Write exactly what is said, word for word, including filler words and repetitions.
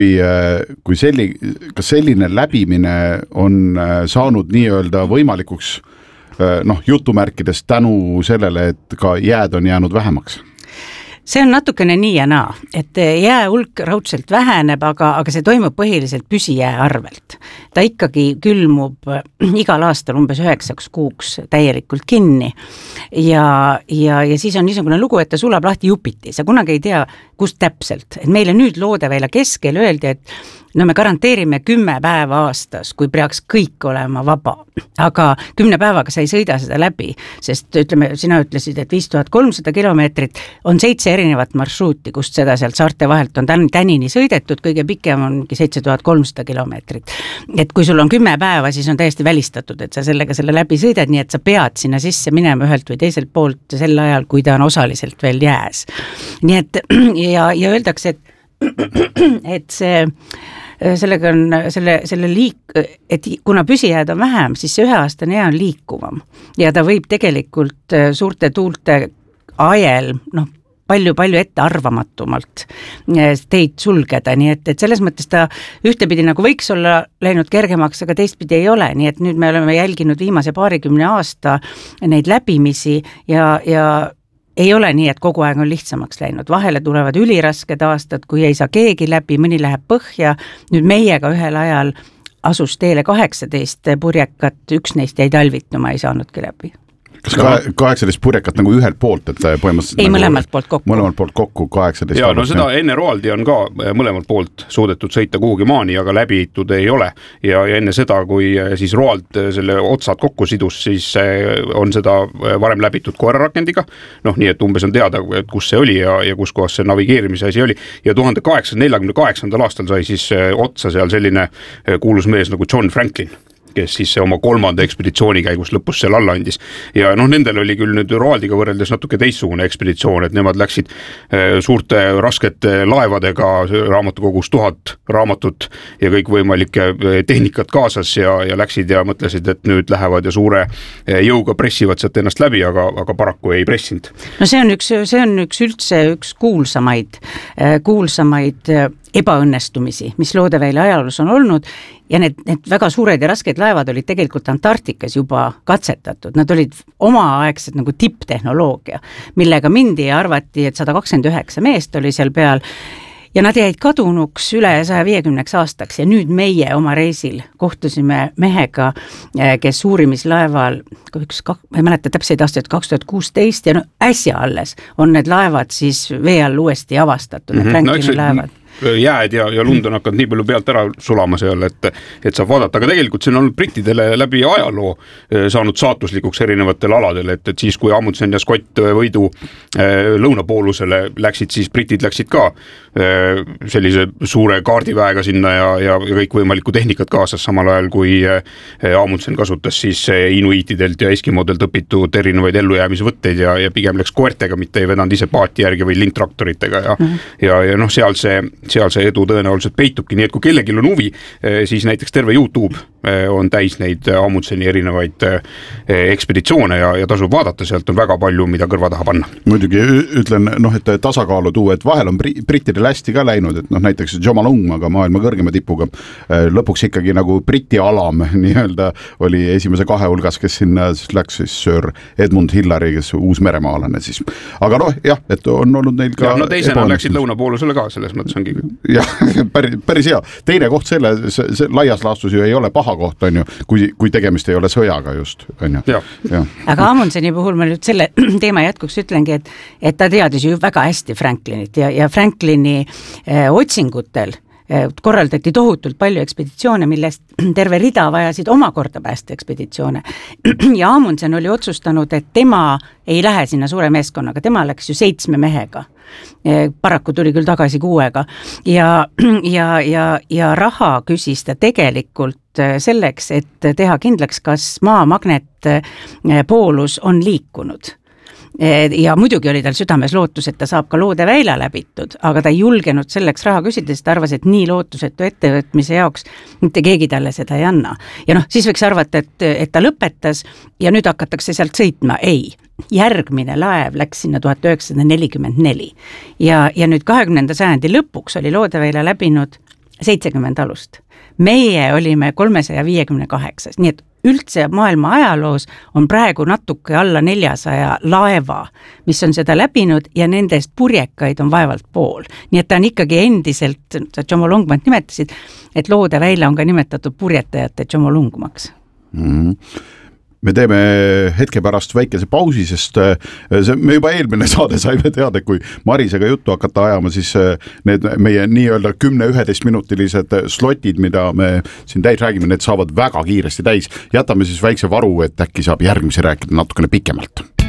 kui selli, kas selline läbimine on saanud nii-öelda võimalikuks noh, jutumärkides tänu sellele, et ka jääd on jäänud vähemaks? See on natukene nii ja naa, et jää hulk raudselt väheneb, aga, aga see toimub põhiliselt püsijää arvelt. Ta ikkagi külmub igal aastal umbes üheksaks kuuks täielikult kinni ja, ja, ja siis on niisugune lugu, et ta sulab lahti jupiti. Sa kunagi ei tea, kust täpselt. Et meile nüüd Loodeväila keskel öeldi, et no me garanteerime kümme päeva aastas, kui peaks kõik olema vaba. Aga kümne päevaga sa ei sõida seda läbi, sest ütleme, sina ütlesid, et viis tuhat kolmsada kilomeetrit on seitse erinevat marsruuti, kust seda sealt saarte vahelt on tänini sõidetud, kõige pikem ongi seitse tuhat kolmsada kilomeetrit. Et kui sul on kümme päeva, siis on täiesti välistatud, et sa sellega selle läbi sõidad, nii et sa pead sinna sisse minema ühelt või teiselt poolt sel ajal, kui ta on osaliselt veel jääs. Nii et ja, ja öeldakse, et, et see sellega on selle, selle liik, et kuna püsijääd on vähem, siis see üheaastane jää on liikuvam ja ta võib tegelikult suurte tuulte ajel, noh, palju-palju ette arvamatumalt teid sulgeda, nii et, et selles mõttes ta ühtepidi nagu võiks olla läinud kergemaks, aga teistpidi ei ole, nii et nüüd me oleme jälginud viimase paarikümne aasta neid läbimisi ja, ja ei ole nii, et kogu aeg on lihtsamaks läinud. Vahele tulevad ülirasked aastad, kui ei saa keegi läbi, mõni läheb põhja. Nüüd meiega ühel ajal asus teele kaheksateist purjekat, üks neist jäi talvituma, ei saanudki läbi. Kas kaheksateist purjekat nagu ühelt poolt, et põhimõtteliselt ei, nagu mõlemalt poolt kokku. Mõlemalt poolt kokku kaheksateist. Ja no seda enne Roaldi on ka mõlemalt poolt suudetud sõita kuhugi maani, aga läbitud ei ole. Ja, ja enne seda, kui siis Roald selle otsad kokku sidus, siis on seda varem läbitud koerarakendiga. Noh, nii et umbes on teada, kus see oli ja, ja kus kohas see navigeerimise asi oli. Ja tuhande kaheksasada neljakümne kaheksandal aastal sai siis otsa seal selline kuulus mees nagu John Franklin, kes siis oma kolmanda ekspeditsiooni käigus lõpus seal alla andis. Ja noh, nendel oli küll nüüd Roaldiga võrreldes natuke teistsugune ekspeditsioon, et nemad läksid suurte raskete laevadega raamatukogus tuhat raamatut ja kõik võimalike tehnikat kaasas ja, ja läksid ja mõtlesid, et nüüd lähevad ja suure jõuga pressivad sealt ennast läbi, aga, aga paraku ei pressinud. No see on üks, see on üks üldse üks kuulsamaid, kuulsamaid ebaõnnestumisi, mis Loodeväila ajaloos on olnud ja need, need väga suured ja rasked laevad olid tegelikult Antarktikas juba katsetatud. Nad olid omaaegsed nagu tipptehnoloogia, millega mindi ja arvati, et sada kakskümmend üheksa meest oli seal peal ja nad jäid kadunuks üle saja viiekümneks aastaks ja nüüd meie oma reisil kohtusime mehega, kes uurimislaeval, üks, ma ei mäleta täpseid aastaid, kaks tuhat kuusteist ja no äsja alles on need laevad siis vee all uuesti avastatud, mm-hmm. Franklini no, laevad. Jääd ja, ja lund on hakanud nii palju pealt ära sulama seal, et, et saab vaadata, aga tegelikult see on olnud brittidele läbi ajaloo saanud saatuslikuks erinevatel aladel, et, et siis kui Amundsen ja Scott võidu lõunapoolusele läksid, siis britid läksid ka sellise suure kaardiväega sinna ja, ja kõik võimalikku tehnikat kaasas samal ajal, kui Amundsen kasutas siis inuitidelt ja eskimodelt õpitud erinevaid ellujäämise võtteid ja, ja pigem läks koertega, mitte ei vedanud ise paati järgi või linktraktoritega ja, mm. ja, ja noh, seal see seal see edu tõenäoliselt peitubki, nii et kui kellegil on huvi, siis näiteks terve YouTube on täis neid Amundseni erinevaid ekspeditsioone ja, ja tasub vaadata, sealt on väga palju, mida kõrva taha panna. Muidugi ütlen, noh, et tasakaalu tuua, et vahel on brittidel hästi ka läinud, et noh, näiteks Jomalungaga, maailma kõrgema tipuga, lõpuks ikkagi nagu Briti alam nii-öelda oli esimese kahe hulgas, kes sinna läks siis Sir Edmund Hillary, kes uus meremaalane siis. Aga noh, jah, et on olnud neil ka... Ja, no teisena läksid lõunapoolusele ka, selles mõttes ongi. Jah, päris, päris hea. Teine koht selle, see, see laias laastus ju ei ole paha koht, on ju, kui, kui tegemist ei ole sõjaga just, on ju. Ja. Ja. Aga Amundseni puhul ma nüüd selle teema jätkuks ütlengi, et, et ta teadis ju väga hästi Franklinit ja, ja Franklini eh, otsingutel korraldati tohutult palju ekspeditsioone, millest terve rida vajasid omakorda pääste ekspeditsioone. Ja Amundsen oli otsustanud, et tema ei lähe sinna suure meeskonnaga, tema läks ju seitsme mehega. Paraku tuli küll tagasi kuuega. Ja, ja, ja, ja raha küsis ta tegelikult selleks, et teha kindlaks, kas maa magnetpoolus on liikunud. Ja muidugi oli tal südames lootus, et ta saab ka Loodeväila läbitud, aga ta ei julgenud selleks raha küsida, sest ta arvas, et nii lootusetu ettevõtmise jaoks mitte keegi talle seda ei anna. Ja noh, siis võiks arvata, et, et ta lõpetas ja nüüd hakatakse sealt sõitma. Ei, järgmine laev läks sinna tuhat üheksasada nelikümmend neli ja, ja nüüd kahekümnenda sajandi lõpuks oli Loodeväila läbinud seitsekümmend alust. Meie olime kolmesaja viiekümne kaheksas, nii et üldse maailma ajaloos on praegu natuke alla neljasaja laeva, mis on seda läbinud ja nendest purjekaid on vaevalt pool. Nii et ta on ikkagi endiselt, sa Tšomolungmat nimetasid, et Loodeväila on ka nimetatud purjetajate Tšomolungmaks. Mm-hmm. Me teeme hetke pärast väikese pausi, sest see, me juba eelmine saade saime teada, kui Marisega juttu hakata ajama, siis need meie nii-öelda kümne-üheteist minutilised slotid, mida me siin täis räägime, need saavad väga kiiresti täis. Jätame siis väikse varu, et äkki saab järgmisi rääkida natukene pikemalt.